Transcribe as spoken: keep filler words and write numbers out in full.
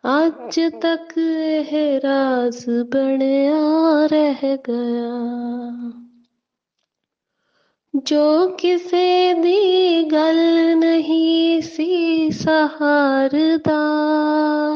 ਅੱਜ ਤੱਕ ਇਹ ਰਾਜ਼ ਬਣਿਆ ਰਹਿ ਗਿਆ, ਜੋ ਕਿਸੇ ਦੀ ਗੱਲ ਨਹੀਂ ਸੀ ਸਹਾਰਦਾ,